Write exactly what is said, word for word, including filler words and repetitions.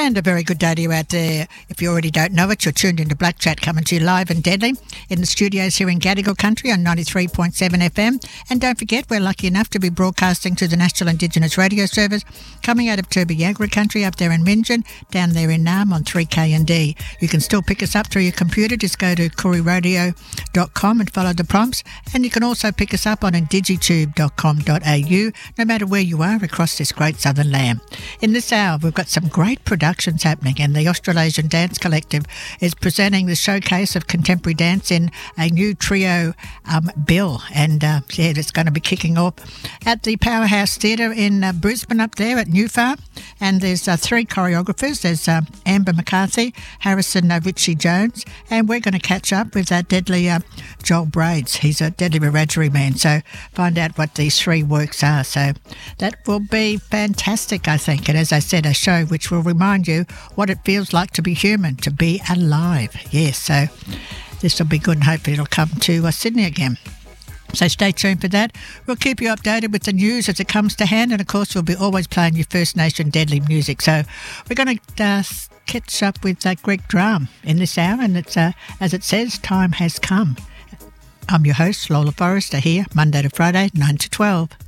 And a very good day to you out there. If you already don't know it, you're tuned into Black Chat, coming to you live and deadly in the studios here in Gadigal Country on ninety-three point seven F M. And don't forget, we're lucky enough to be broadcasting to the National Indigenous Radio Service coming out of Turbiyagra Country up there in Minjan, down there in Naarm on three K N D. You can still pick us up through your computer. Just go to koori radio dot com and follow the prompts. And you can also pick us up on indigitube dot com dot a u, no matter where you are across this great southern land. In this hour, we've got some great productions happening, and the Australasian Dance Collective is presenting the showcase of contemporary dance in a new trio um, bill, and uh, yeah, it's going to be kicking off at the Powerhouse Theatre in uh, Brisbane up there at New Farm. And there's uh, three choreographers. There's uh, Amber McCarthy, Harrison uh, Ritchie Jones, and we're going to catch up with that deadly uh, Joel Braids. He's a deadly menagerie man, so find out what these three works are. So that will be fantastic, I think. And as I said, a show which will remind you what it feels like to be human, to be alive. Yes, so this will be good, and hopefully it'll come to uh, Sydney again. So stay tuned for that. We'll keep you updated with the news as it comes to hand, and of course we'll be always playing your First Nation deadly music. So we're going to uh, catch up with uh, Greg Drum in this hour, and it's uh, as it says, time has come. I'm your host, Lola Forrester, here Monday to Friday, nine to twelve.